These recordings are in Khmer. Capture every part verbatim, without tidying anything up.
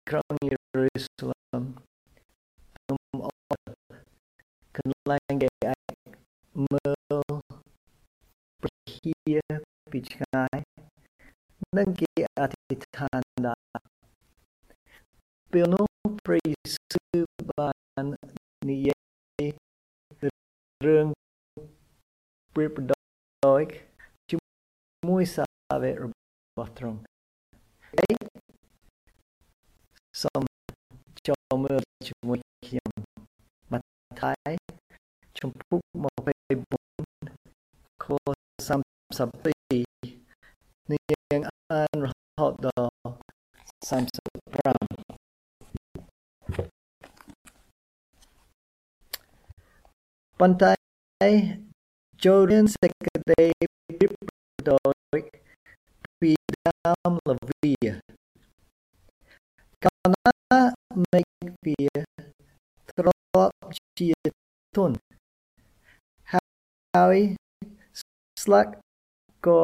ក្រុងយេរូសាឡឹមខ្ញុំអត់កន្លែងគេអាចមើលព្រះជាពីឆ្ងាយនិងគេអធិដ្ឋានដែរពេលនោះព្រះយេស៊ូវបាននិយាយរឿងប្រៀបដូចជាមួយសាវករបស់ទ្រង់ហើយសូមចូលមើលជាមួយខ្ញុំម៉ាថាយជំពូកยี่สิบสี่ខสามสิบពីរនាងអានរហូតដល់សាមសិបប្រាំប៉ុន្តែចូលរៀនសេចក្តីប្រៀបដូចពីដើមល្វាកាលណាមេឃវាទ្រាប់ជាទុនហើយស្លឹកក៏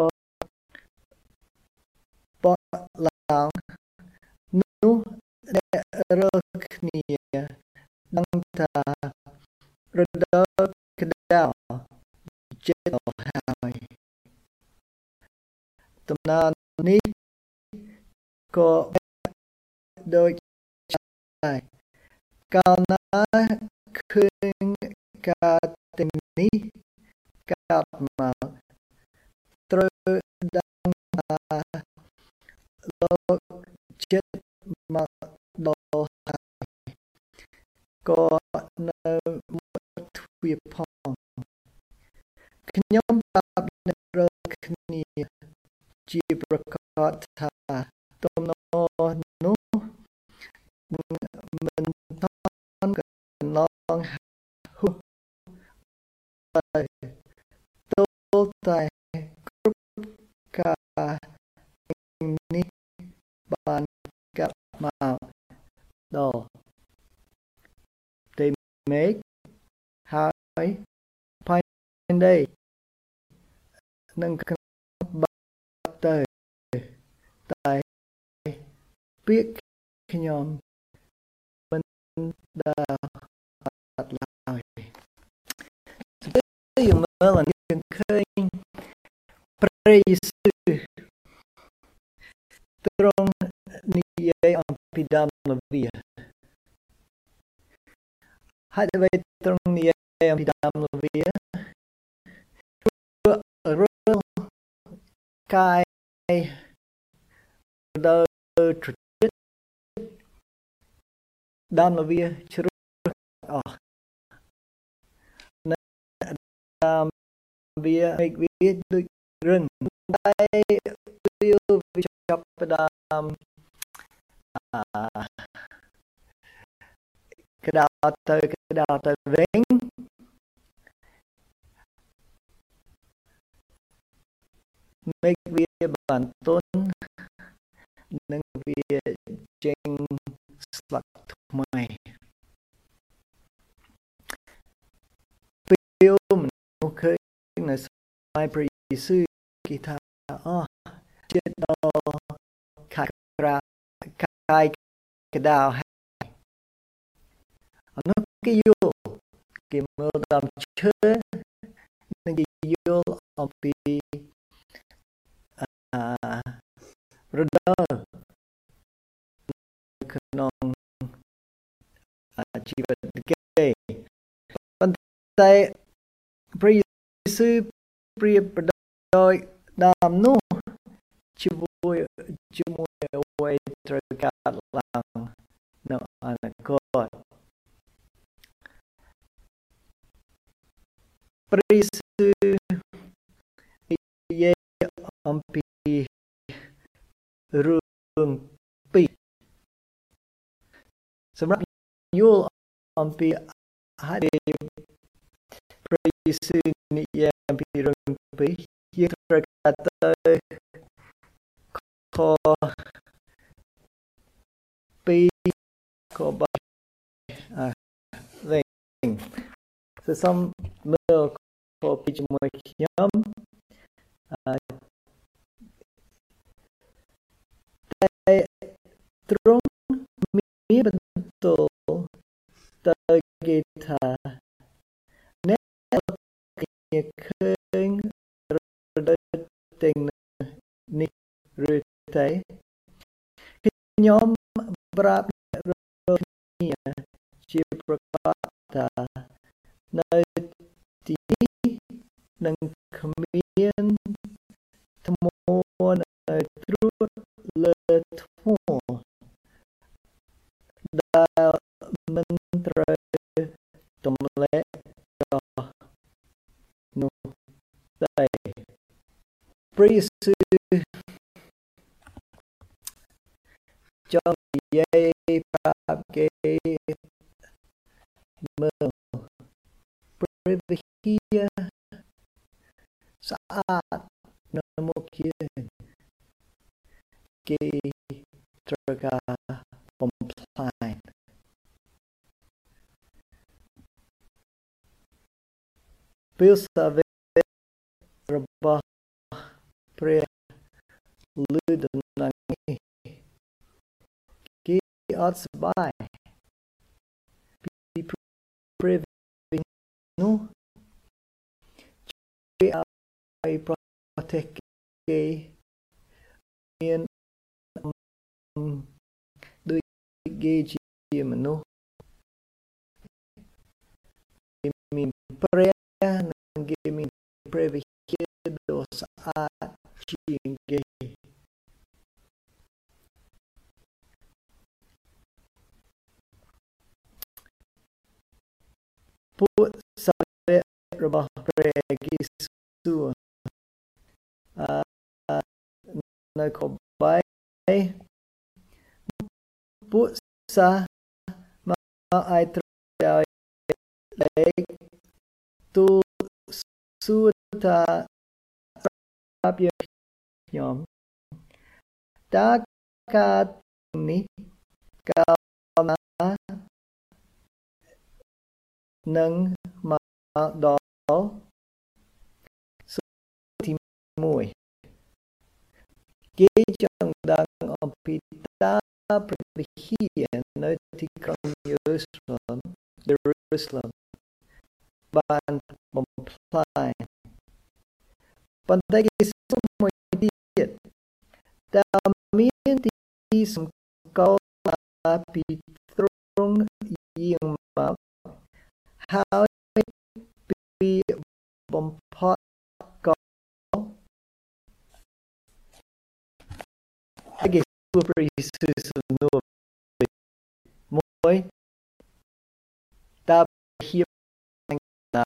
បកឡើងនោះអ្នករើគ្នាដឹងថារដូវក្តៅជិតដល់ហើយដំណើរនេះក៏ដូចដែរកាលណាឃើញការទាំងនេះកើតមកត្រូវដឹងថាលោកចិត្តមកដល់ហើយក៏នៅមុខទ្វារផងខ្ញុំប្រាប់អ្នករើគ្នាជាប្រកាសថាទំនោរនោះមិនតាន់កន្លងហួសទៅទល់តែគ្រប់ការនេះបានកាត់មកដល់ទេមេឃហើយផែនដីនឹងក្នុងបាត់ទៅតែពាក្យខ្ញុំមិនដែលបាត់ឡើយពេលយើងមើលយើងឃើញព្រះយេស៊ូវទ្រង់និយាយអំពីដើមល្វាហើយអ្វីទ្រង់និយាយអំពីដើមល្វារឿងកាយដើរត្រជាដើមល្វាជ្រុះអស់នៅដើមវាឯកវាដូចរឹងតែវាវាចាប់ផ្ដើមក្តៅទៅក្តៅទៅវិញមេឃវាបានទន់និងវាចេញស្លឹកថ្មីពេលមនុស្សឃើញនៅសម័យព្រះយេស៊ូវគេថាអូចិត្តដល់ខាក្រៅកាយក្តៅហើយអនុគេយល់គេមើលដើមឈើនិងគេយល់អំពីអឺរដូវក្នុងជីវិតគេប៉ុន្តែព្រះយេស៊ូវប្រៀបដូចដើមនោះជាមួយជាមួយអ្វីត្រូវកើតឡើងនៅអនាគតព្រះយេស៊ូវនិយាយអំពីរឿងពីរសម្រាប់យល់អំពីហើយព្រះយេស៊ូវនិយាយអំពីរឿងពីរយើងត្រូវកាត់ទៅខពីរខបីអឺវិញសូមមើលខពីរជាមួយខ្ញុំតែទ្រង់ tới guitar nét kia khơi rồi tình nị rồi thấy cái nhóm rap rồi chia prata nơi tí nâng khamiên thầm mô nơi trút lơ thua đã mình trời tùm lẽ cho nụ đây Prisu cho dây prap kê mơ privihia saat nemukin ke terga complain pilsave rebah pre luden nangi ke odds by be priving no I protect ke in đôi ghê chi mà nó mình pre năng ghê mình pre về kia đồ sa chi ghê put sa re robah pre gis tu à nơi có bài put sa mà ai trời lấy tu su ta rap nhóm ta ca ni cao na nâng mà đó su thì mùi kế chẳng đang ở pita prehian nơi thì con Jerusalem Jerusalem ban comply pandai số một tiết ta miễn thì sum câu là bị trung yên mà how bị bom pot có cái super Jesus no mỗi ta hiệp na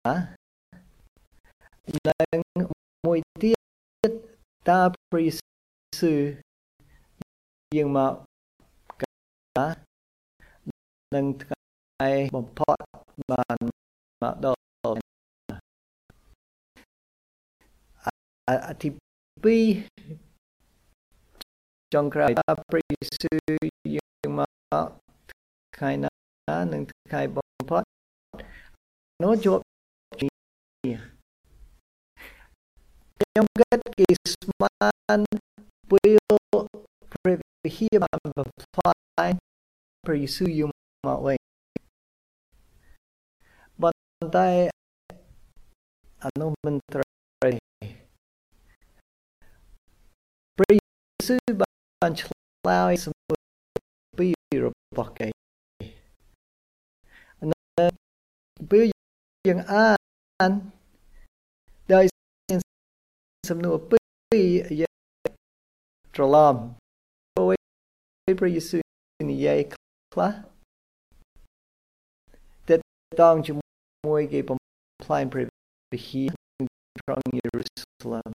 nâng mỗi tiết ta sư yên mà cả nâng cái bom pot bàn mà đó à thì bi trong cái ta sư yên mà khai na nâng khai bom pot nó cho trong cái kisman will preview and apply prisu yung maway bantay ano man try prisu ban chlai sa biro bakay na biro yung an dahil some no be ya trolam oi pre su ni ye kla that dong ju moi ge pom plain pre he trong Jerusalem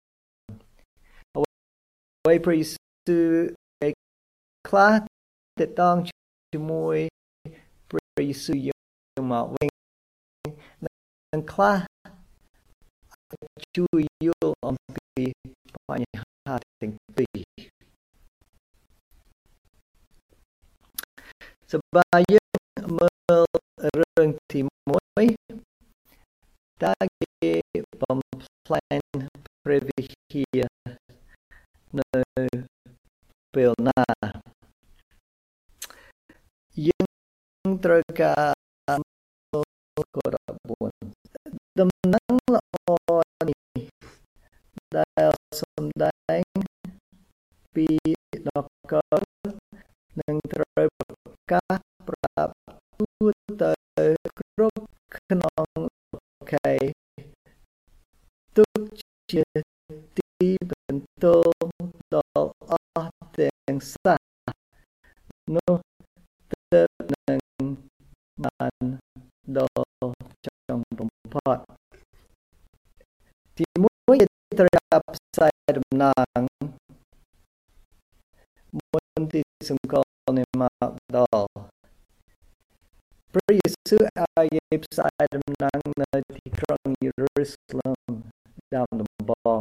oi pre su e kla that dong ju moi pre su yo ma wen nan kla chu yo on pi pa nya ha ting pi sebayang mereng timoi ta ge pemplan previhia no pelna yang terka ខដប់បួនដំណឹងល្អនេះដែលសំដែងពីនគរនឹងត្រូវប្រកាសប្រាប់ទូទៅគ្រប់ក្នុងខេទុកជាទីបន្ទោដល់អស់ទាំងសាសនោះទើបនឹងបានដល់ចុងបំផុតទីមួយត្រូវផ្សាយដំណឹងមុនទីសង្កលនេះមកដល់ព្រះយេស៊ូវឲ្យផ្សាយដំណឹងនៅទីក្រុងយេរូសាឡឹមដើមដំបូង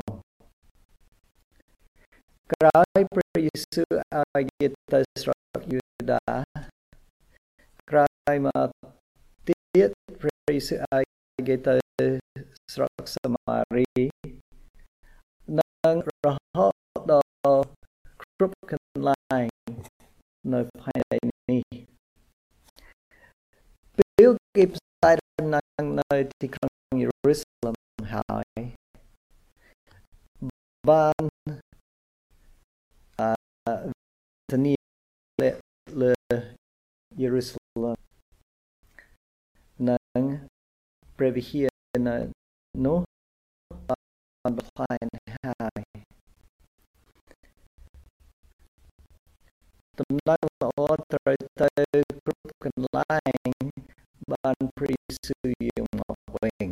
ក្រោយព្រះយេស៊ូវឲ្យទៅស្រុកយូដាក្រោយមកទៀតព្រះយេស៊ូវឲ្យទៅស្រុកសាម៉ារីនិងរហូតដល់គ្រប់កន្លែងនៅផែននេះពេលគេផ្សាយដំណឹងនៅទីក្រុងយេរូសាឡឹមហើយបានធានាលើយេរូសាឡឹមនិងព្រះវិហារនៅនោះបានបន្ថែមហើយដំណឹងល្អត្រូវទៅគ្រប់កន្លែងបានព្រះយេស៊ូវយាងមកវិញ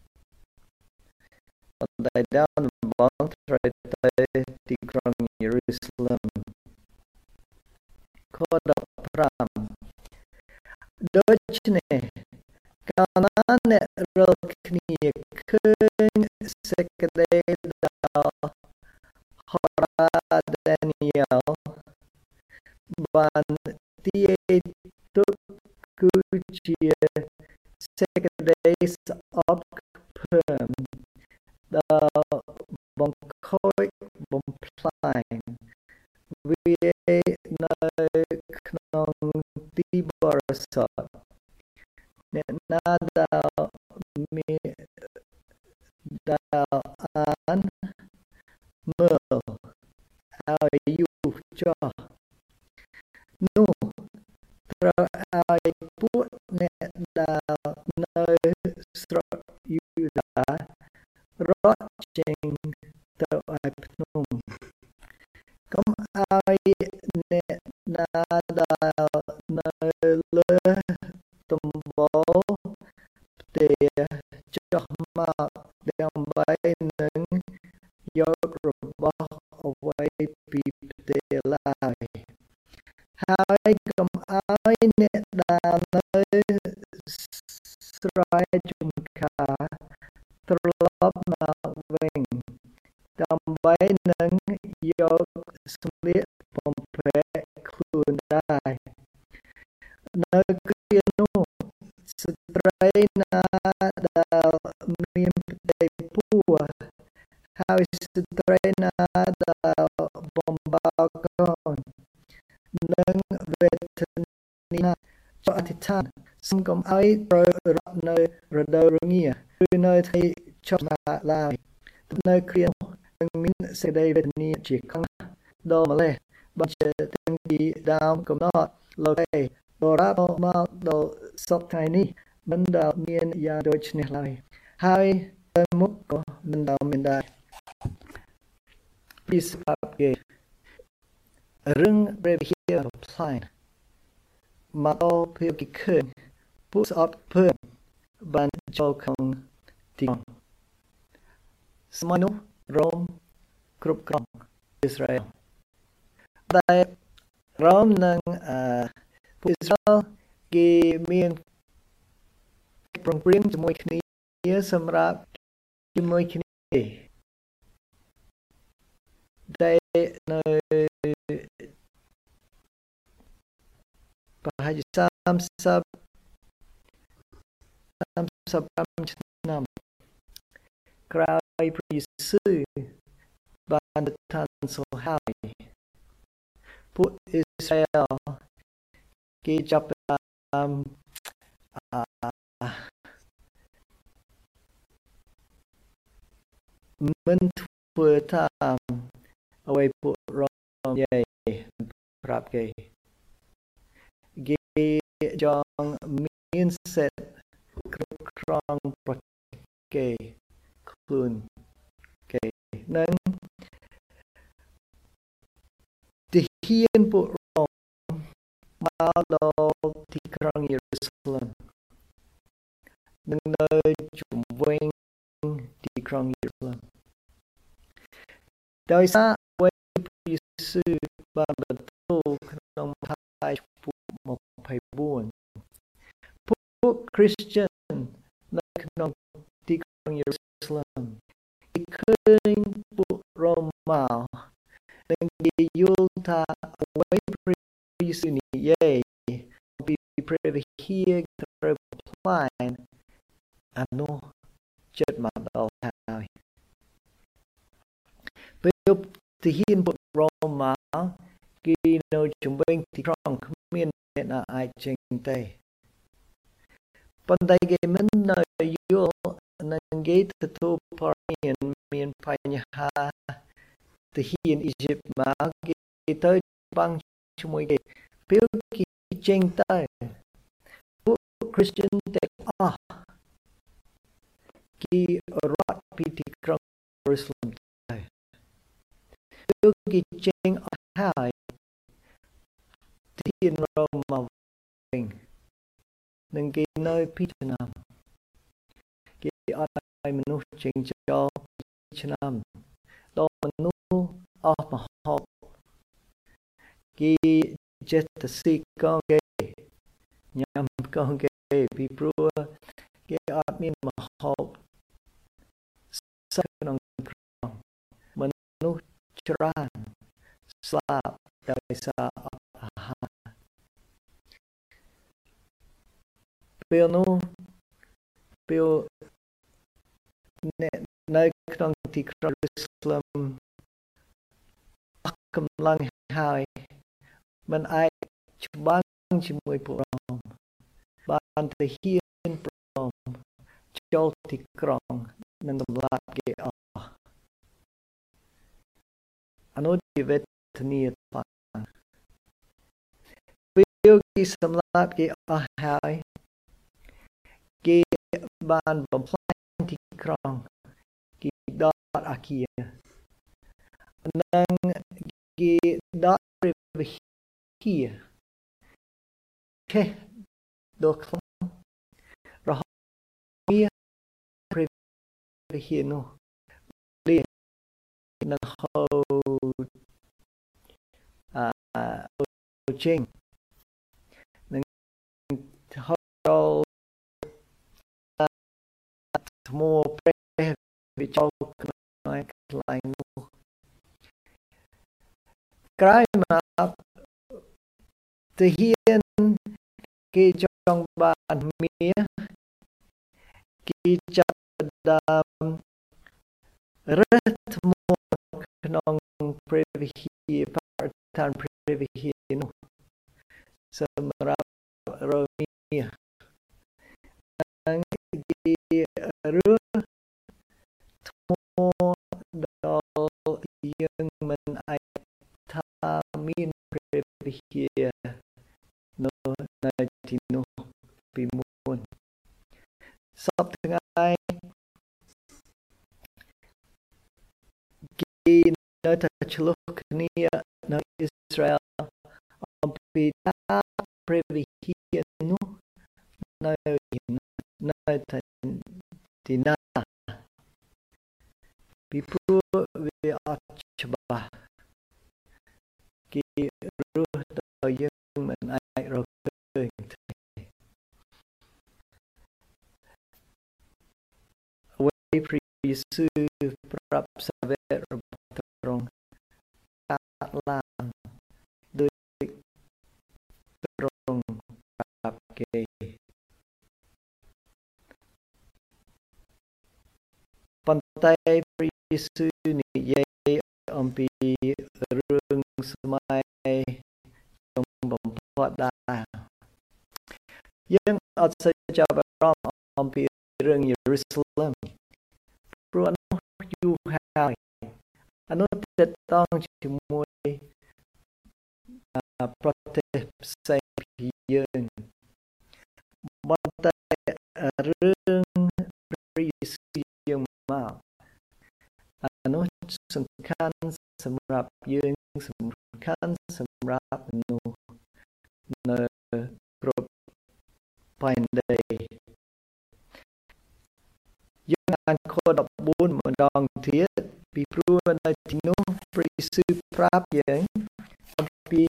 ប៉ុន្តែដើមដំបូងត្រូវទៅទីក្រុងយេរូសាឡឹមខដប់ប្រាំដូច្នេះកាលណាអ្នករាល់គ្នាឃើញសេចក្តីដល់ហោរាដានីយ៉ែលបានទាយទុកគឺជាសេចក្តីស្អប់ខ្ពើមដល់បង្ខូចបំផ្លាញវានៅក្នុងទីបរិសុទ្ធអ្នកណាដែលមានដែលអានមើលឲ្យយូរចោះនោះត្រូវឲ្យពួកអ្នកដែលនៅស្រុកយូដារត់ចេញទៅឯភ្នំកុំឲ្យអ្នកណាដែលនៅលើទំបោផ្ទះចុះមកដើម្បីនឹងយករបស់អ្វីពីផ្ទះឡើយហើយកុំឲ្យអ្នកដែលនៅស្រែចម្ការត្រឡប់មកវិញដើម្បីនឹងយកសម្លៀកបំពាក់ខ្លួនដែរនៅគ្រានោះស្ត្រីណាដែលមានផ្ទៃពោះហើយស្ត្រីណាដែលបំបោកូននឹងវេទនាចអធិដ្ឋានសូមកុំឲ្យត្រូវរត់នៅរដូវរងាឬនៅថ្ងៃចុះមកឡើយនៅគ្រានោះនឹងមានសេចក្តីវេទនាជាខ្លាំងដល់ម្លេះបានជាតាំងពីដើមកំណត់លោកឯបរាបមកដល់សពថ្ងៃនេះមិនដែលមានយ៉ាងដូចនេះឡើយហើយទៅមុខក៏មិនដែលមានដែរពីស្បាប់គេរឿងព្រះវិហារផ្លាយមកដល់ពេលគេឃើញពួកស្អប់ភើងបានចូលក្នុងទីក្រុងសម័យនោះរ៉ូមគ្រប់គ្រងអ៊ីស្រាអែលតែរ៉ូមនិងអឺពួកអ៊ីស្រាអែលគេមានប្រឹងប្រែងជាមួយគ្នាសម្រាប់ជាមួយគ្នាតែនៅប្រហែលជាសាមសិបឆ្នាំក្រោយព្រះយេស៊ូវបានទៅឋានសួគ៌ហើយពួកអ៊ីស្រាអែលគេចាប់តាមមិនធ្វើតាមអ្វីពួករំយាយប្រាប់គេគេចង់មានសិទ្ធិគ្រប់គ្រងប្រគេខ្លួនគេនឹងទាហានពួករ៉ូមមកដល់ទីក្រុងយេរូសាឡឹមនឹងនៅជំវិញទីក្រុងយេរូសាឡឹមដោយសារអ្វីព្រះយេស៊ូវបានបន្ទូលក្នុងម៉ាថាយចំពោះម្ភៃបួនពួក Christian នៅក្នុងទីក្រុងយេរូសាឡឹមគេឃើញពួករ៉ូមមកនិងគេយល់ថាអ្វីព្រះយេស៊ូវនិយាយពីព្រះវិហារត្រូវផ្លាញអានោះចិត្តមកដល់ហើយពេលទាហានពួករ៉ូមមកគេនៅជំវិញទីក្រុងគ្មានអ្នកណាអាចចេញទេប៉ុន្តែគេមិននៅយល់និងគេទទួលព័ត៌មានមានបញ្ហាទាហានអ៊ីជីបមកគេទៅបាំងជាមួយគេពេលគេចេញទៅពួក Christian ទាំងអស់គេរត់ពីទីក្រុងយេរូសាឡឹមទៅពេលគេចេញអស់ហើយទាហានរ៉ូមមកវិញនិងគេនៅពីឆ្នាំគេអត់ឲ្យមនុស្សចេញចូលពីឆ្នាំដល់មនុស្សអស់មហោបគេចេះតែស៊ីកងគេញ៉ាំកងគេពីព្រោះគេអត់មានមហោបសឹកក្នុងក្រុងមនុស្សច្រើនស្លាប់ដោយសារអត់អាហារពេលនោះពេលនៅក្នុងទីក្រុងយេរូសាឡឹមអស់កម្លាំងហើយមិនអាចច្បាំងជាមួយពួករ៉ូមបានទាហានព្រមចូលទីក្រុងនិងសម្លាប់គេអស់អានោះជាវេទនាបានពេលគេសម្លាប់គេអស់ហើយគេបានបំផ្លាញទីក្រុងគេដកអគារនិងគេដកព្រះវិហារខេះដល់ខ្លាំងរហូតមានព្រះវិហារនោះលានឹងហូតអឺចេញនឹងហូតដល់ថ្មព្រះវិចូលក្នុងកន្លែងនោះក្រោយមកទាហានគេចង់បានមាសគេចាប់ដើមរើសថ្មក្នុងព្រះវិហារបរិស្ថានព្រះវិហារនោះសម្រាប់រកមាសហើយគេរើសថ្មដល់យើងមិនអាចថាមានព្រះវិហារនៅនៅទីនោះពីមុនសពថ្ងៃគេនៅតែឆ្លោះគ្នានៅអ៊ីស្រាអែលអំពីថាព្រះវិហារនោះនៅនៅទីណាពីព្រោះវាអត់ច្បាស់គេរស់ដល់យើងមិនអាចរកឃើញទេអ្វីព្រះយេស៊ូវប្រាប់សាវករបស់ទ្រង់កាត់ឡើងដោយទ្រង់ប្រាប់គេប៉ុន្តែព្រះយេស៊ូវនិយាយអំពីរឿងសម័យចំបំផុតដែរយើងអត់សូវចាប់អារម្មណ៍អំពីរឿងយេរូសាឡឹមព្រោះនោះយូរហអានោះទាក់ទងជាមួយប្រទេសផ្សេងពីយើងប៉ុន្តែរឿងព្រះយេស៊ូវយើងមកអានោះសំខាន់សម្រាប់យើងសំខាន់សម្រាប់មនុស្សនៅគ្រប់ផែនដីយើងអានខដ14ម្ដងទៀតពីព្រោះនៅទីនោះព្រះយេស៊ូវប្រាប់យើងអំពី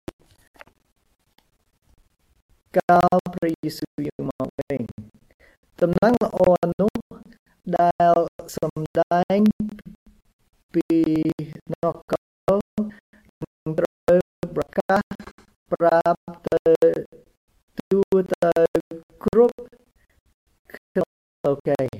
កាលព្រះយេស៊ូវយើងមកវិញដំណឹងល្អនោះដែលសម្ដែងពីនគរនឹងត្រូវប្រកាសប្រាប់ទៅទូទៅគ្រប់អូខេ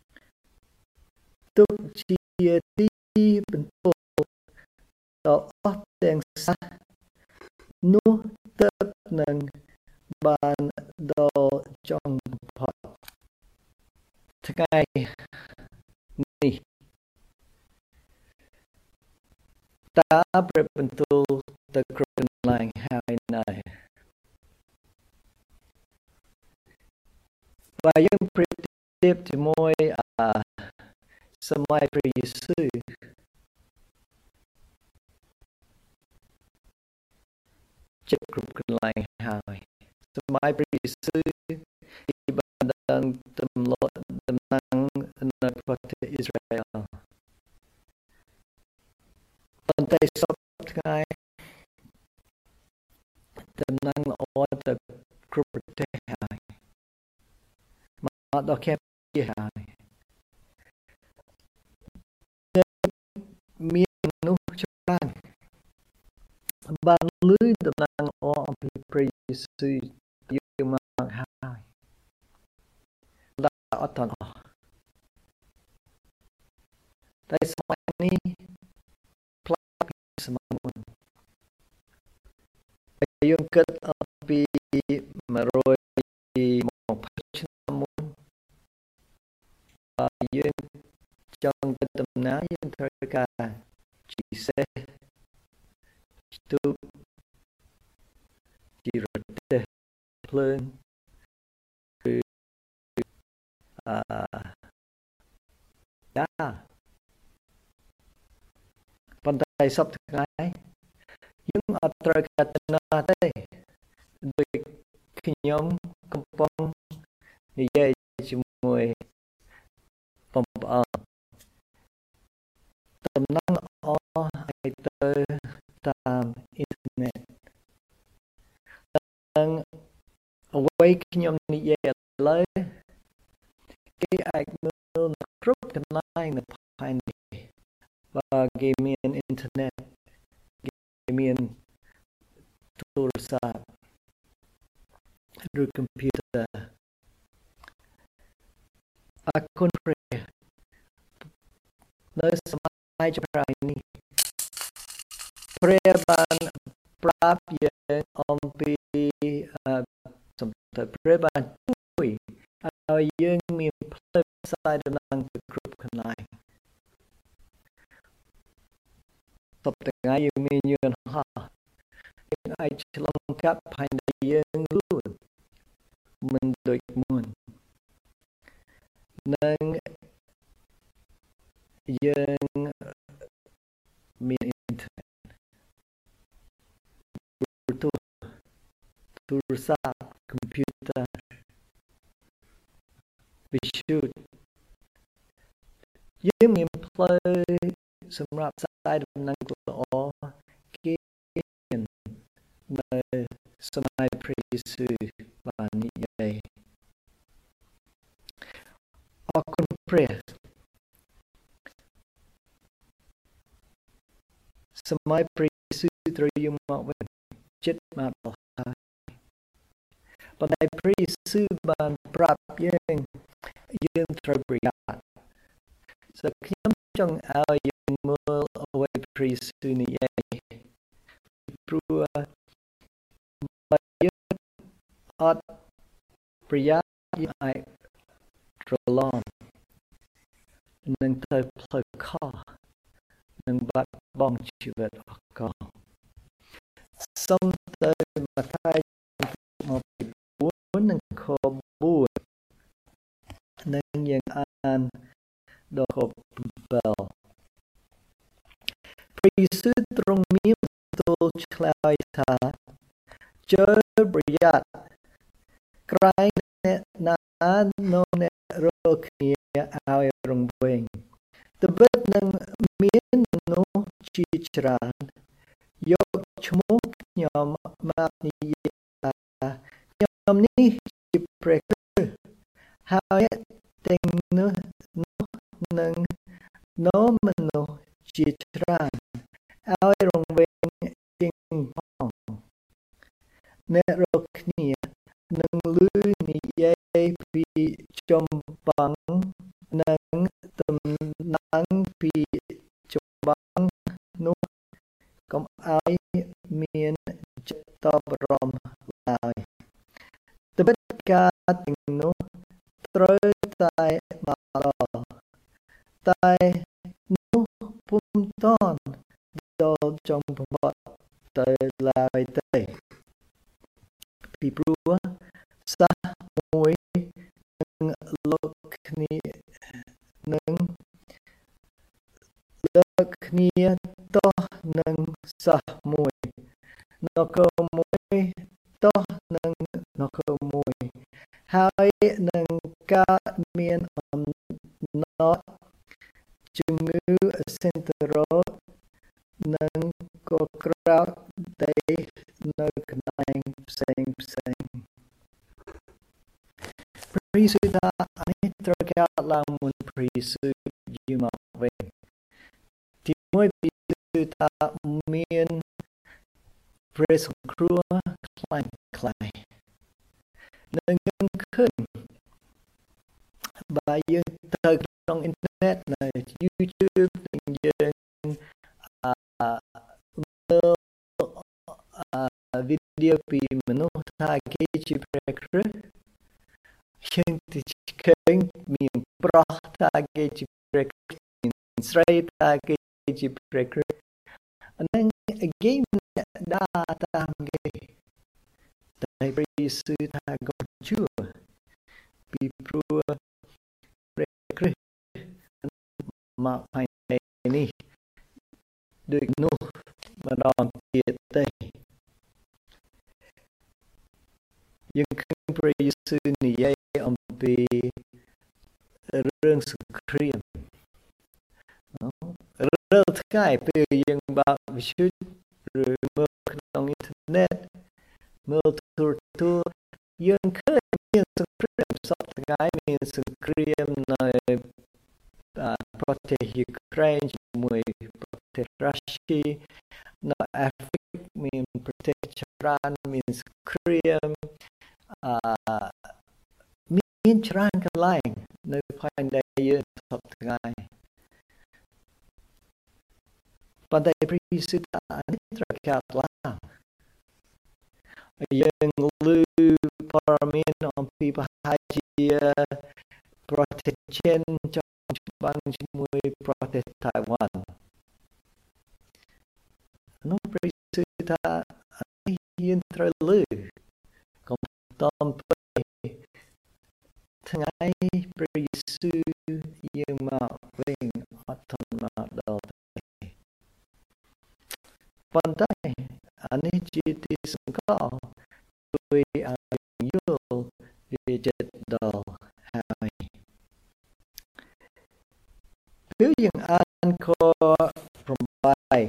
ទុកជាទីបន្ទាប់ដល់អស់ទាំងសះនោះទើបនឹងបានដល់ចុងផុតថ្ងៃនេះតើព្រះបន្ទូលទៅគ្រប់កន្លែងហើយនៅបើយើងប្រៀបធៀបជាមួយសម័យព្រះយេស៊ូវចិត្តគ្រប់កន្លែងហើយសម័យព្រះយេស៊ូវទីបានដឹងទម្លាប់ដំណឹងនៅប្រទេសអ៊ីស្រាអែលប៉ុន្តែសពថ្ងៃដំណឹងល្អទៅគ្រប់ប្រទេសហើយមកដល់កម្ពុជាហើយមានមនុស្សច្រើនបានលឺដំណឹងល្អអំពីព្រះយេស៊ូវយើងមកហើយដល់អត់ទាន់អស់តែសម័យនេះផ្លាស់ពីសម័យមុនយើងគិតអំពីមួយរយមកឆ្នាំមុនបើយើងចង់ទៅដំណើរយើងត្រូវការជិះសេះទូកជិះរទេះភ្លើងគឺអឺយ៉ាប៉ុន្តែសប្តាហ៍ថ្ងៃយើងអត់ត្រូវការទៅណាទេដូចខ្ញុំកំពុងនិយាយជាមួយបងប្អូនដំណឹងល្អឲ្យទៅតាមអ៊ីនធឺណិតនិងអ្វីខ្ញុំនិយាយឥឡូវគេអាចមើលនៅគ្រប់កន្លែងនៅផែនដីបើគេមានអ៊ីនធឺណិតគេមានទូរស័ព្ទឬកុំព្យូទ័រអរគុណព្រះនៅសម័យចុងក្រោយនេះព្រះបានប្រាប់យើងអំពីសំទោសព្រះបានជួយឲ្យយើងមានផ្លូវផ្សាយដំណឹងទៅគ្រប់កន្លែងសពថ្ងៃយើងមានយន្តហោះយើងអាចឆ្លងកាត់ផែនដីយើងខ្លួនមិនដូចមុននិងយើងមានអ៊ីនធឺណិតទូទូរស័ព្ទកុំព្យូទ័រវិទ្យុយើងមានផ្លូវសម្រាប់ផ្សាយដំណឹងល្អគេនៅសម័យព្រះយេស៊ូវបាននិយាយអរគុណព្រះសម័យព្រះយេស៊ូវត្រូវយកមកវិញចិត្តមកដល់ហើយប៉ុន្តែព្រះយេស៊ូវបានប្រាប់យើងយើងត្រូវប្រយ័ត្នសូមខ្ញុំចង់ឲ្យយើងមើលអ្វីព្រះយេស៊ូវនិយាយព្រោះបើយើងអត់ប្រយ័ត្នយើងអាចច្រឡំនឹងទៅផ្លូវខុសនឹងបាត់បង់ជីវិតអកលសូមទៅម៉ាថាយមកពីបួននិងខបួននឹងយើងអានដល់ខbảyព្រះយេស៊ូវទ្រង់មានបន្ទូលឆ្លើយថាចូលប្រយ័ត្នក្រែងអ្នកណានាំអ្នករាល់គ្នាឲ្យរង្វេងត្បិតនឹងមានមនុស្សជាច្រើនយកឈ្មោះខ្ញុំមកនិយាយថាខ្ញុំនេះជាព្រះគ្រីស្ទហើយទាំងនោះនឹងនាំមនុស្សជាច្រើនឲ្យរង្វេងជាងផងអ្នករាល់គ្នានឹងឮនិយាយពីចម្បាំងនិងតំណាងពីចម្បាំងនោះកុំឲ្យមានចិត្តតបរំឡើយត្បិតការទាំងនោះត្រូវតែមកដល់តែនោះពុំតាន់ដល់ចុងបំផុតទៅឡើយទេពីព្រោះសាសមួយនឹងលោកគ្នានឹងលោកគ្នាតោះនឹងសាសមួយនគរមួយតោះនឹងនគរមួយហើយនឹងកើតមានអំណត់ជំងឺសិនតរោនិងក៏ក្រៅតែនៅកន្លែងផ្សេងផ្សេងព្រះយេស៊ូវថានេះត្រូវកើតឡើងមុនព្រះយេស៊ូវយាងមកវិញទីមួយព្រះយេស៊ូវថាមានព្រះសង្គ្រោះខ្លាំងខ្លាយនឹងយើងឃើញបើយើងទៅក្នុងអ៊ីនធឺណិតនៅ YouTube នឹងយើងអឺមើលអឺវីដេអូពីមនុស្សថាគេជាព្រះគ្រីស្ទយើងទៅឃើញមានប្រុសថាគេជាព្រះគ្រីស្ទមានស្រីថាគេជាព្រះគ្រីស្ទអានឹងគេមិនដាតាមគេតែព្រះយេស៊ូវថាកុំជឿពីព្រោះព្រះគ្រីស្ទមកហើយនេះដូចនោះម្ដងទៀតទេយើងឃើញព្រះយេស៊ូវនិយាយអំពីរឿងសង្គ្រាមរាល់ថ្ងៃពេលយើងបើកវិទ្យុឬមើលក្នុងអ៊ីនធឺណិតមើលទូរទស្សន៍យើងឃើញមានសង្គ្រាមសពថ្ងៃមានសង្គ្រាមនៅប្រទេសយូក្រែនជាមួយប្រទេសរុស្ស៊ីនៅអាហ្វ្រិកមានប្រទេសច្រើនមានសង្គ្រាមអឺមានច្រើនកន្លែងនៅផែនដីយើងសពថ្ងៃប៉ុន្តែព្រះយេស៊ូវថានេះត្រូវកើតឡើងយើងឮព័ត៌មានអំពីប្រហែលជាប្រទេសចិនចង់ច្បាំងជាមួយប្រទេសថៃវ៉ាន់នោះព្រះយេស៊ូវថានេះយើងត្រូវឮកុំតំពេលថ្ងៃព្រះយេស៊ូវយាងមកវិញអត់ទាន់មកដល់ទេប៉ុន្តែអានេះជាទីសង្កល់ជួយឲ្យយល់វាចិត្តដល់ហើយពេលយើងអានខeight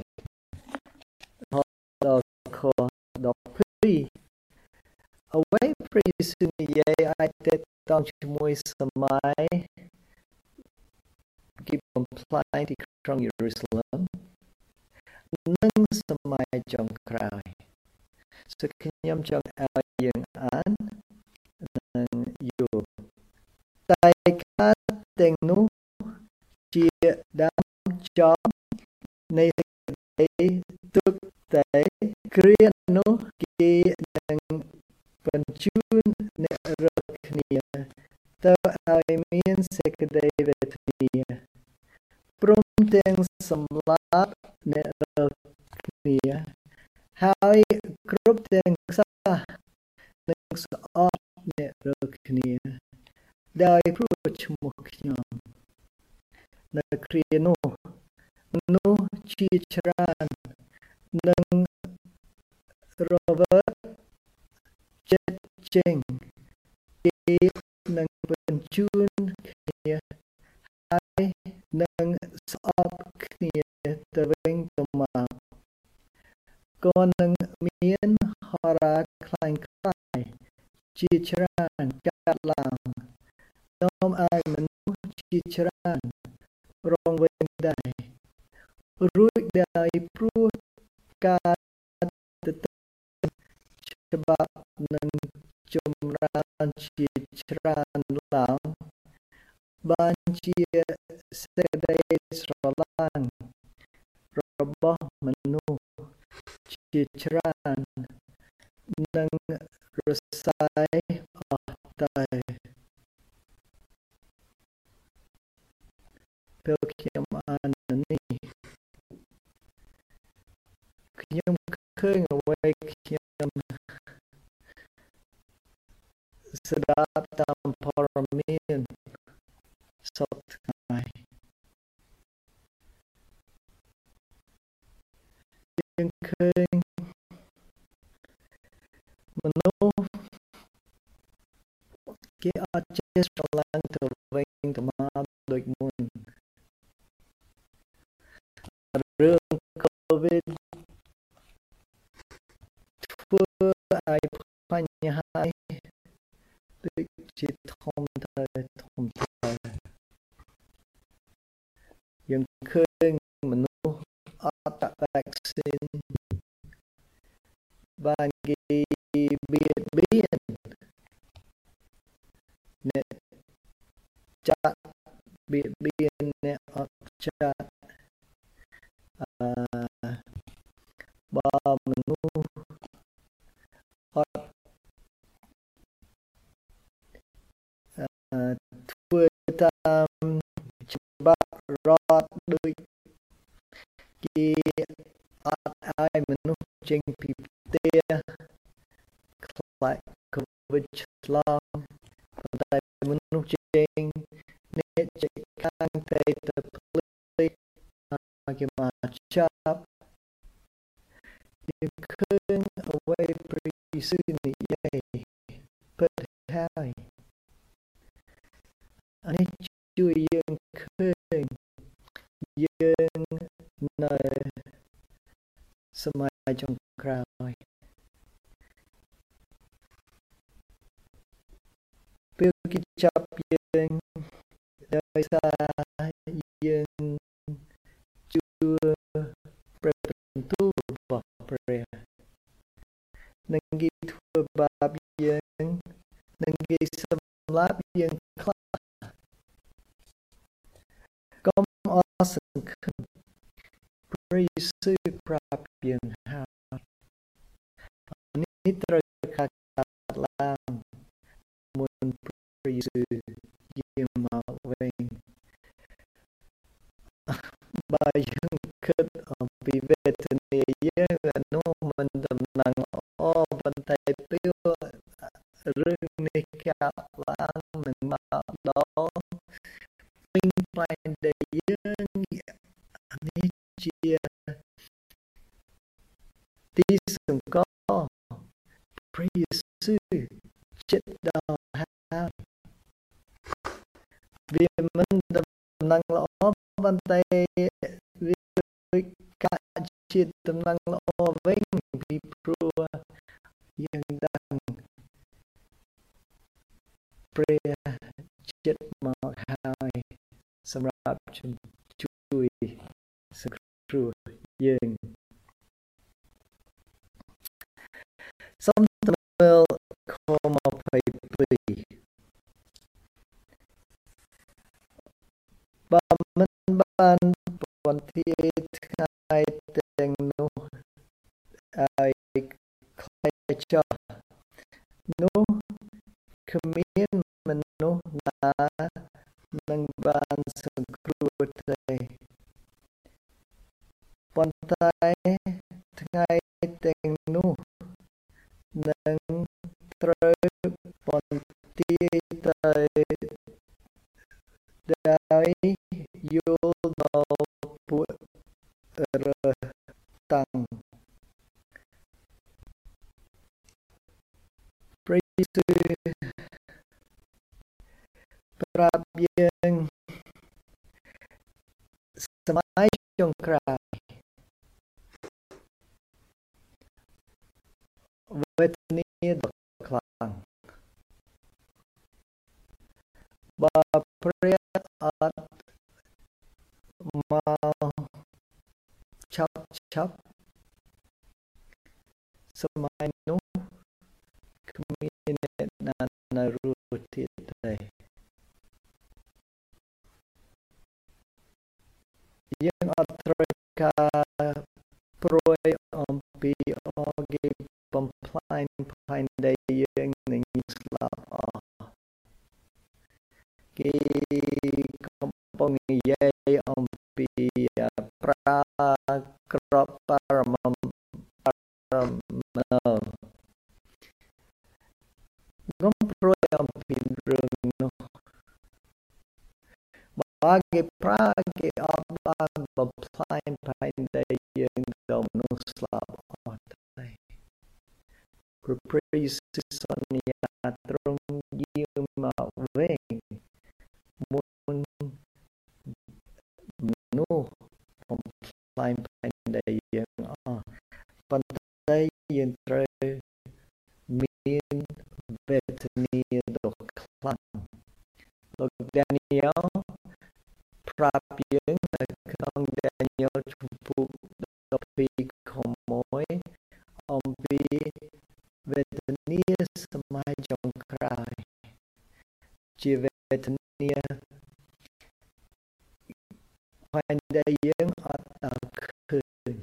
ដល់ខtwelveអ្វីព្រះយេស៊ូវនិយាយអាចទាក់ទងជាមួយសម័យគេបំផ្លាញទីក្រុងយេរូសាឡឹមនិងសម័យចុងក្រោយសូមខ្ញុំចង់ឲ្យយើងអាននិងយល់តែការទាំងនោះជាដើមចំនៃសេចក្តីទុក្ខតែគ្រានោះគេនឹងបញ្ជូនអ្នករាល់គ្នាទៅឲ្យមានសេចក្តីវេទនាព្រមទាំងសម្លាប់អ្នករាល់គ្នាហើយគ្រប់ទាំងខ្សះនិងស្អប់អ្នករាល់គ្នាដោយព្រោះឈ្មោះខ្ញុំនៅគ្រានោះមនុស្សជាច្រើននឹងរវើកចិត្តចេញគេនឹងបញ្ជូនគ្នាហើយនឹងស្អប់គ្នាទៅវិញទៅមកក៏នឹងមានហោរាខ្លាំងខ្លាយជាច្រើនកើតឡើងនាំឲ្យមនុស្សជាច្រើនរងវិញដែររួចដោយព្រោះការទន្ទឹងច្បាប់នឹងចម្រើនជាច្រើនឡើងបានជាសេចក្តីស្រឡាញ់របស់មនុស្សជាច្រើននឹងរសាយអស់ទៅពេលខ្ញុំអាននេះខ្ញុំឃើញអ្វីខ្ញុំស្ដាប់តាមព័ត៌មានសពថ្ងៃយើងឃើញមនុស្សគេអត់ចេះស្រឡាញ់ទៅវិញទៅមកដូចមុនរឿង COVID ធ្វើឲ្យបញ្ហាដូចជាធំទៅធំទៅយើងឃើញមនុស្សអត់តាក់វ៉ាក់ស៊ីនបានគេបៀតបៀនអ្នកចាក់បៀតបៀនអ្នកអត់ចាក់អឺបើមនុស្សអត់ធ្វើតាមច្បាប់រដ្ឋដូចគេអត់ឲ្យមនុស្សចេញពីផ្ទះខ្លាច COVID ឆ្លងប៉ុន្តែមនុស្សចេញអ្នកចេញខាងទៅទៅផ្លេចគេមកចាប់យើងឃើញអ្វីព្រះយេស៊ូវនិយាយពិតហើយអានេះជួយយើងឃើញយើងនៅសម័យចុងក្រោយពេលគេចាប់យើងដោយសារយើងជឿព្រះបន្ទូលរបស់ព្រះនឹងគេធ្វើបាបយើងនឹងគេសម្លាប់យើងខ្លះកុំអស់សង្ឃឹមព្រះយេស៊ូវប្រាប់យើងហើយនេះត្រូវកាត់ឡើងមុនព្រះយេស៊ូវយាងមកវិញបើយើងគិតអំពីវេទនាយើងអានោះមិនដំណឹងល្អប៉ុន្តែពេលរឿងនេះកើតឡើងនឹងមកដល់ពេញផ្លែដែលយើងនេះជាទីសង្កត់ព្រះយេស៊ូវចិត្តដល់ហើយវាមិនដំណឹងល្អប៉ុន្តែវាកាក់ជាដំណឹងល្អវិញពីព្រោះយើងដឹងព្រះចិត្តមកហើយសម្រាប់ជួយសង្គ្រោះយើងសូមទៅមើលខម្ភៃពីរបើមិនបានបន្ទាយថ្ងៃទាំងនោះឲ្យខ្លាចចោះនោះគ្មានមនុស្សណានឹងបានសង្គ្រោះទេប៉ុន្តែថ្ងៃទាំងនោះនឹងត្រូវបន្ទាយទៅដោយយល់ដល់ពួករើសតាំងព្រះយេស៊ូវប្រាប់យើងសម័យចុងក្រោយវេទនាដ៏ខ្លាំងបើព្រះអត់មកឆាប់ឆាប់សម័យនោះគ្មានអ្នកណានៅរស់ទៀតទេយើងអត់ត្រូវការព្រួយអំពីអគេបំផ្លាញផែនដីយើងនឹងស្លាប់អស់គេកំពុងនិយាយអំពីប្រាក្របបរមបរមកុំព្រួយអំពីរឿងនោះបើគេប្រាគេអត់បានបំផ្លាញផែនដីយើងដល់មនុស្សស្លាប់អស់ទេព្រះព្រះយេស៊ូវសន្យាទ្រង់យាងមកវិញមុនមនុស្សបំផ្លាញផែនដីយើងអស់ប៉ុន្តែយើងត្រូវមានវេទនាដ៏ខ្លាំងលោកដានីយ៉ែលប្រាប់យើងនៅក្នុងដានីយ៉ែលជំពូកដប់ពីរខមួយអំពីវេទនាសម័យចុងក្រោយជាវេទនាផែនដីយើងអត់ដល់ឃើញ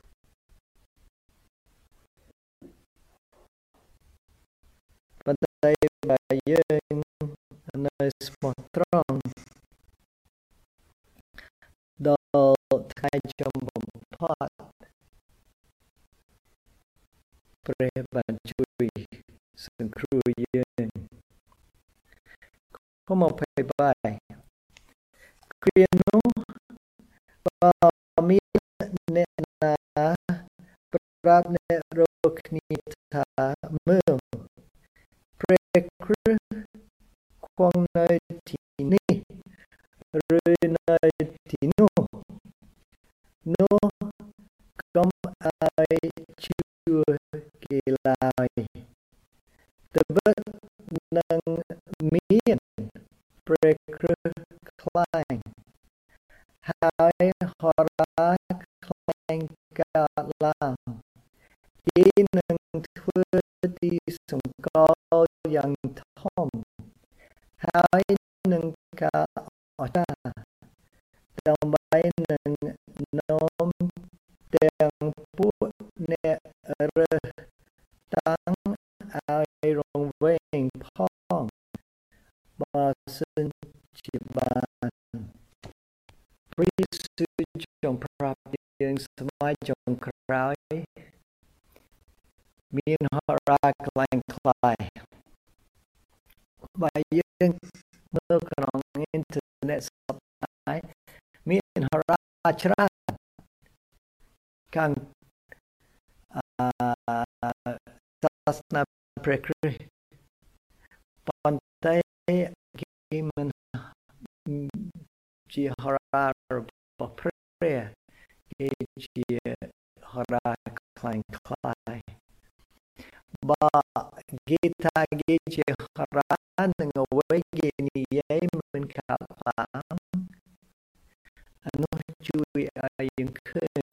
ប៉ុន្តែបើយើងនៅស្មោះត្រង់ដល់ថ្ងៃចំបំផុតព្រះបានជួយសង្គ្រោះយើងខំមកភ័យបាយគ្រានោះបើមានអ្នកណាប្រាប់អ្នករកគ្នាថាមើលព្រះគ្រីស្ទគង់នៅទីនេះឬនៅទីនោះនោះកុំឲ្យជឿគេឡើយទើបនឹងមានព្រះគ្រីស្ទខ្លាញ់ហើយហោរាខ្លែងកើតឡើងគេនឹងធ្វើទីសង្កល់យ៉ាងធំហើយនឹងការអស្ចារ្យដើម្បីនឹងនាំទាំងពួកអ្នករើសតាំងឲ្យរងវែងផងបើសិនជាបានព្រះយេស៊ូវចង់ប្រាប់យើងសម័យចុងក្រោយមានហោរាខ្លាំងខ្លាយបើយើងមើលក្នុងអ៊ីនធឺណិតសព្វថ្ងៃមានហោរាច្រើនខាងអឺសាសនាព្រះគ្រីស្ទប៉ុន្តែគេមិនជាហោរារបស់ព្រះគេជាហោរាខ្លាំងខ្លាយបើគេថាគេជាហោរានឹងអ្វីគេនិយាយមិនកើតឡើងអានោះជួយឲ្យយើងឃើញ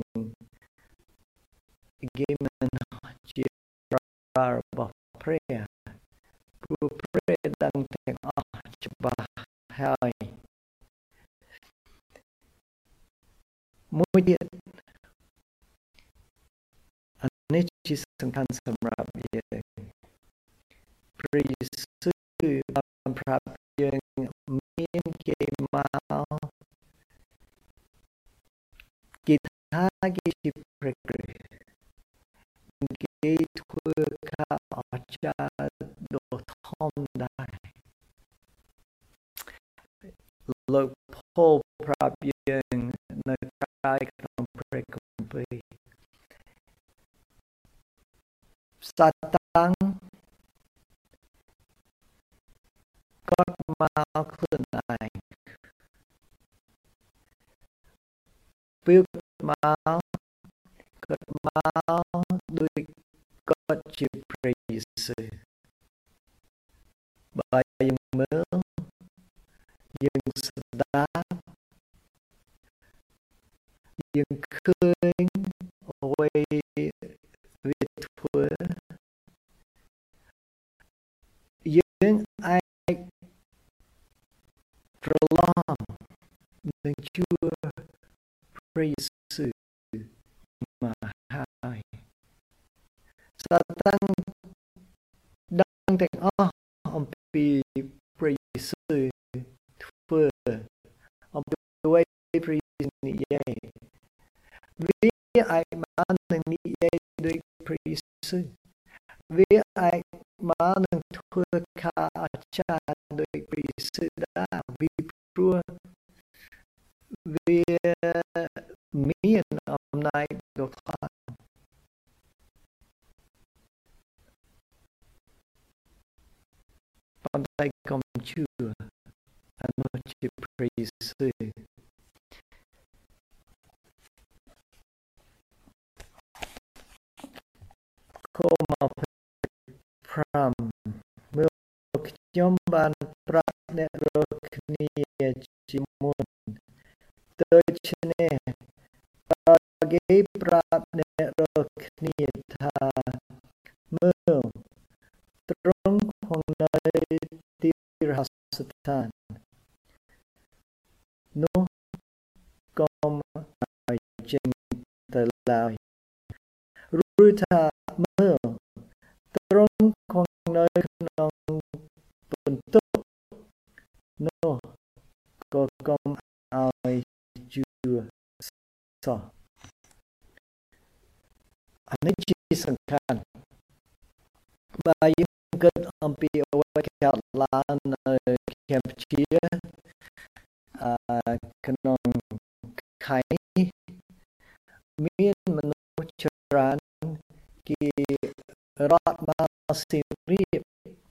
គេមិនជាហោរារបស់ព្រះព្រោះព្រះដឹងទាំងអស់ច្បាស់ហើយមួយទៀតអានេះជាសំខាន់សម្រាប់យើងព្រះយេស៊ូវបានប្រាប់យើងមានគេមកគេថាគេជាព្រះគ្រីស្ទគេធ្វើការអស្ចារ្យដ៏ធំដែរលោកពោលប្រាប់យើងនៅក្រៅក្នុងព្រះគម្ពីរសាតាំងគាត់មកខ្លួនឯងពេលមកគាត់មកដូចគាត់ជាព្រះយេស៊ូវបើយើងមើលយើងស្ដាប់យើងឃើញអ្វីវាធ្វើយើងអាចប្រឡំនឹងជួបព្រះយេស៊ូវមកហើយសាតាំងដឹងទាំងអស់អំពីព្រះយេស៊ូវធ្វើអំពីអ្វីព្រះយេស៊ូវនិយាយវាអាចបាននឹងនិយាយដោយព្រះយេស៊ូវវាអាចមកនឹងធ្វើការអស្ចារ្យដោយព្រះយេស៊ូវដែរពីព្រោះវាមានអំណាចដ៏ខ្លាំងប៉ុន្តែកុំជឿអានោះជាព្រះយេស៊ូវខមកប្រាំមើលខ្ញុំបានប្រាប់អ្នករាល់គ្នាជាមុនដូច្នេះបើគេប្រាប់អ្នករាល់គ្នាថាមើលទ្រង់គង់នៅទីរហស្ថាននោះកុំឲ្យចេញទៅឡើយឬថាមើលទ្រង់គង់នៅក្នុងបន្ទប់នោះក៏កុំឲ្យជឿសោះអានេះជាសំខាន់បើយើងគិតអំពីអ្វីកើតឡើងនៅកម្ពុជាអឺក្នុងខែមានមនុស្សច្រើនគេរត់មកសៀមរាប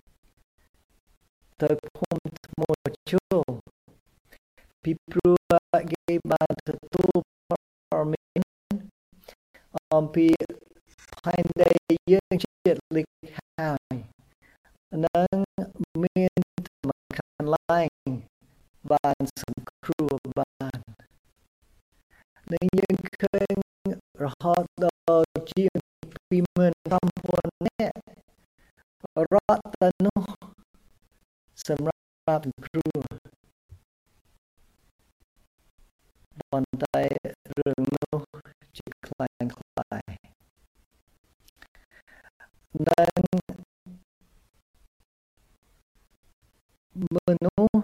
ទៅភូមិថ្មចូលពីព្រោះគេបានទទួលព័ត៌មានអំពីផែនដីយើងជាតិលិចហើយនឹងមានមកខាងឡើងបានសង្គ្រោះបាននឹងយើងឃើញរហូតដល់ជាងពីរម៉ឺនប្រាំពាន់នាក់រត់ទៅនោះសម្រាប់សង្គ្រោះប៉ុន្តែរឿងនោះជាខ្លាំងខ្លាយនិងមនុស្ស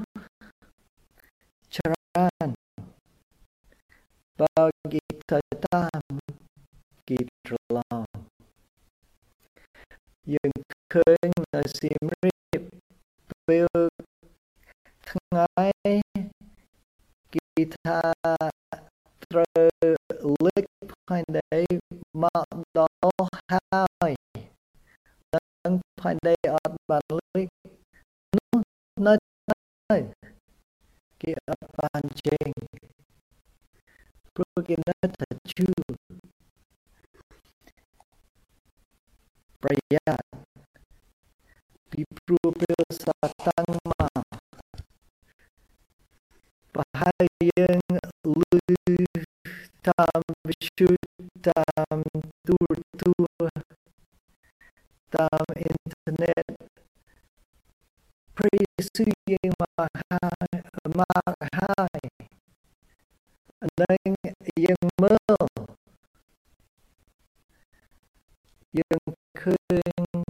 ច្រើនបើគេទៅតាមគេត្រឡប់យើងឃើញនៅសៀមរាបពេលថ្ងៃគេថាត្រូវលើកផែនដីមកដល់ហើយនឹងផែនដីអត់បានលើកនោះនៅទៅគេអត់បានចេញព្រោះគេនៅតែជឿប្រយ័ត្នពីព្រោះពេលសាតាំងមកប្រហែលយើងឮតាមវិទ្យុតាមទូរទស្សន៍តាមអ៊ីនធឺណិតព្រះយេស៊ូវយើងមកហើយមកហើយនិងយើងមើលយើងឃើញ